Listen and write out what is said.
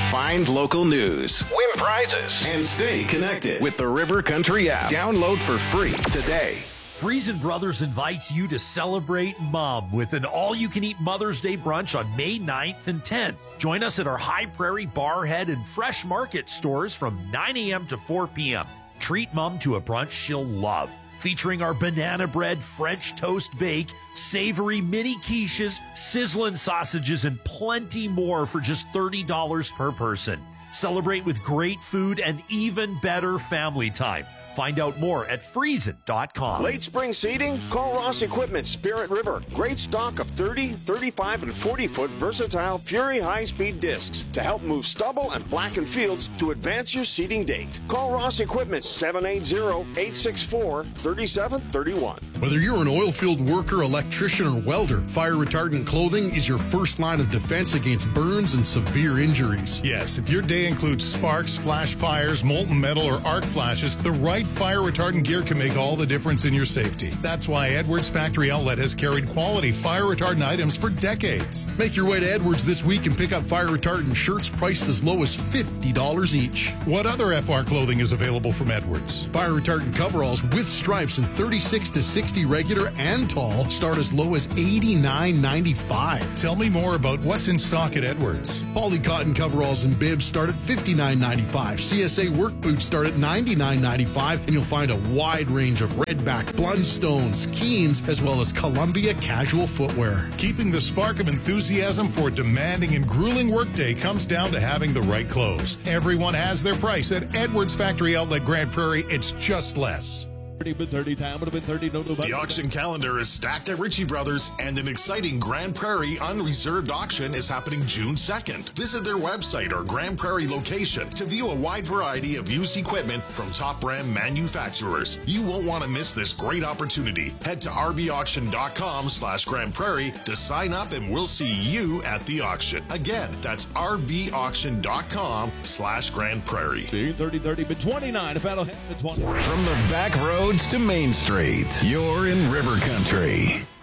Find local news, Win prizes. and stay connected with the River Country app. Download for free today. Friesen Brothers invites you to celebrate Mom with an all-you-can-eat Mother's Day brunch on May 9th and 10th. Join us at our High Prairie Barhead and Fresh Market stores from 9 a.m. to 4 p.m. Treat Mom to a brunch she'll love, featuring our banana bread, French toast bake, savory mini quiches, sizzling sausages, and plenty more for just $30 per person. Celebrate with great food and even better family time. Find out more at Friesen.com. Late spring seeding? Call Ross Equipment, Spirit River. Great stock of 30, 35, and 40-foot versatile Fury high-speed discs to help move stubble and blackened fields to advance your seeding date. Call Ross Equipment, 780-864-3731. Whether you're an oil field worker, electrician, or welder, fire retardant clothing is your first line of defense against burns and severe injuries. Yes, if your day includes sparks, flash fires, molten metal, or arc flashes, the right fire retardant gear can make all the difference in your safety. That's why Edwards Factory Outlet has carried quality fire retardant items for decades. Make your way to Edwards this week and pick up fire retardant shirts priced as low as $50 each. What other FR clothing is available from Edwards? Fire retardant coveralls with stripes in 36 to 60 regular and tall start as low as $89.95. Tell me more about what's in stock at Edwards. Poly cotton coveralls and bibs start at $59.95. CSA work boots start at $99.95. And you'll find a wide range of Redback, Blundstones, Keens, as well as Columbia casual footwear. Keeping the spark of enthusiasm for a demanding and grueling workday comes down to having the right clothes. Everyone has their price. At Edwards Factory Outlet Grand Prairie, it's just less. The auction calendar is stacked at Ritchie Brothers, and an exciting Grand Prairie unreserved auction is happening June 2nd. Visit their website or Grand Prairie location to view a wide variety of used equipment from top brand manufacturers. You won't want to miss this great opportunity. Head to rbauction.com/Grand Prairie to sign up, and we'll see you at the auction. Again, that's rbauction.com/Grand Prairie. 30 but 29 if that'll hit the 20. From the back roads to Main Street, you're in River Country.